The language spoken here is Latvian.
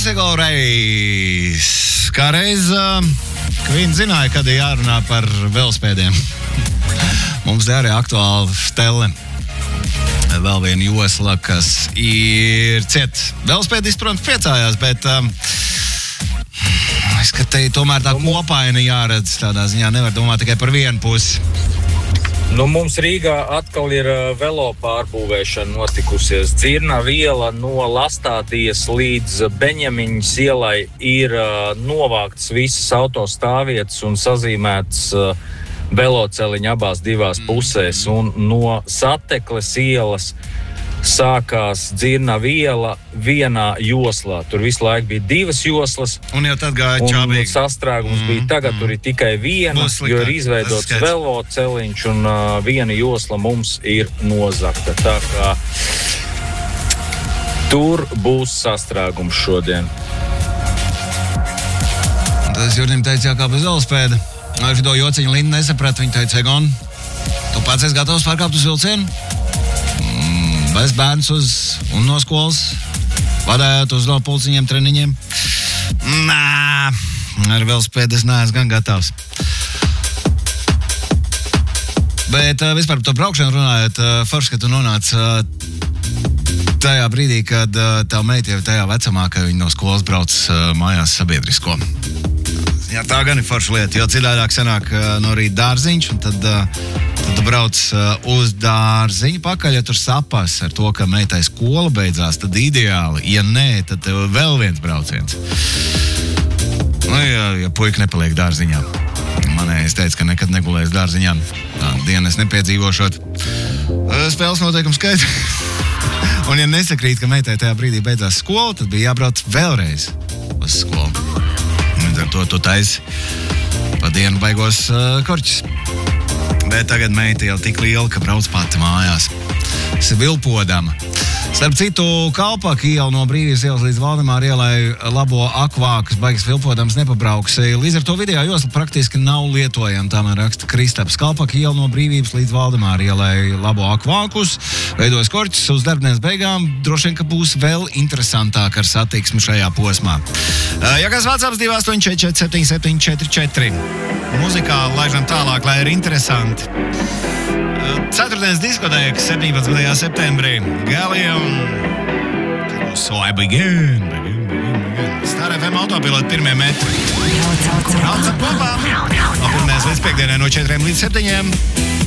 reiz. Kā reiz, Kvīna zināja, kad ir jārunā par velospēdiem. Mums arī aktuāli tele. Vēl viena josla, kas ir ciet. Velospēdis, protams, priecājās, bet es, ka te tomēr tā kopaina jāredz tādā ziņā. Nevar domāt tikai par vienu pusi. Mums Rīgā atkal ir velo pārbūvēšana notikusies. Dzirnava iela no Lastādijas līdz Beņamiņas ielai ir novāktas visas autostāvvietas un sazīmētas veloceliņi abās divās pusēs. Un no Satekles ielas sākās Dzirnava iela vienā joslā. Tur visu laiku bija divas joslas. Un jau tad gāja čābīgi. Un sastrēgums bija tagad, tur ir tikai viena, jo ir izveidots veloceliņš un viena josla mums ir nozagta. Tā kā tur būs sastrēgums šodien. Tas Jurdim teica, jākāp uz velospēda. Šito jociņu Linda nesaprat, viņa teica, Egon, tu pats esi gatavs pārkāpt uz vilcienu? Bez bērns un no skolas, vadējot uz no pulciņiem, treniņiem. Nā, ar velospēdu es neesmu gan gatavs. Bet vispār par to braukšanu runājot, forši, ka tu nonāc tajā brīdī, kad tā meita jau tajā vecumā, ka viņa no skolas brauc mājās sabiedrisko. Jā, tā gan ir forša lieta, jo citādāk sanāk no rīta dārziņš, un tad tu brauc uz dārziņu pakaļ, ja tur sapas ar to, ka meitai skola beidzās, tad ideāli. Ja nē, tad tev vēl viens brauciens. Ja puika nepaliek dārziņā. Manējais teica, ka nekad negulēs dārziņā. Tā diena es nepiedzīvošot. Spēles noteikums skaidrs. Un ja nesakrīt, ka meitai tajā brīdī beidzās skola, tad bija jābrauc vēlreiz uz skolu. Ar to tu taisi pa dienu baigos korķis. Bet tagad meita jau tik liela, ka brauc pati mājās. Vilpodama. Starp citu, Kalpaka iela no Brīvības ielas līdz Valdemāra ielai labo akvākas baigas vilpodams nepabrauks. Līdz ar to vidējā josla praktiski nav lietojama, tāmēr raksta Kristaps. Kalpaka iela no Brīvības līdz Valdemāra ielai labo akvākus, veidojas korķis uz darbdienas beigām. Droši vien, ka būs vēl interesantāk ar satiksmi šajā posmā. Ja kas WhatsApp 2847744. Muzikā laižam tālāk, lai ir interesanti. Ceturtdienas diskotēka 17. septembrī. Galija un So I begin. Star FM autopilota pirmie metri. Braucam kopā. No pirmās līdz piekdienai no 4 līdz 7.